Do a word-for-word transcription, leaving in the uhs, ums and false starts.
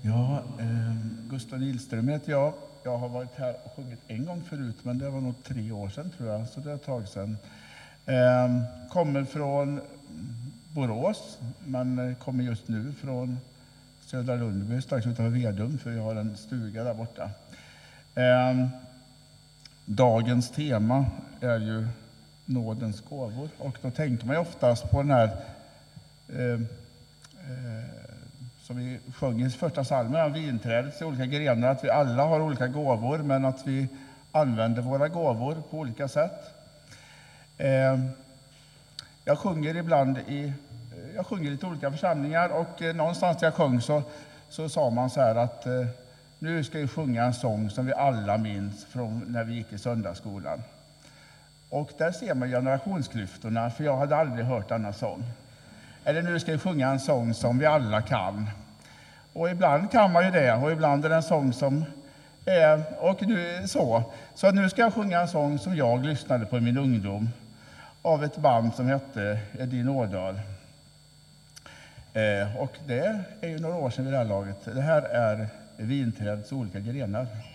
Ja, eh, Gustav Nilström heter jag. Jag har varit här och sjungit en gång förut, men det var nog tre år sedan tror jag, så det är ett tag sedan. Eh, kommer från Borås, men kommer just nu från Södra Lundby, strax utanför Vedum, för jag har en stuga där borta. Eh, dagens tema är ju nådens gåvor, och då tänker man ju oftast på den här eh, eh, som vi sjöng i första psalmen, vinträdets olika grenar, att vi alla har olika gåvor, men att vi använder våra gåvor på olika sätt. Eh, jag sjunger ibland i, jag sjunger i lite olika församlingar, och eh, någonstans där jag sjöng så, så sa man så här att eh, nu ska vi sjunga en sång som vi alla minns från när vi gick i söndagsskolan. Och där ser man generationsklyftorna, för jag hade aldrig hört denna sång. Eller nu ska vi sjunga en sång som vi alla kan. Och ibland kan man ju det, och ibland är det en sång som är, och nu så. Så nu ska jag sjunga en sång som jag lyssnade på i min ungdom av ett band som hette Edin Årdal. Eh, och det är ju några år sedan vid det här laget. Det här är vinträdets olika grenar.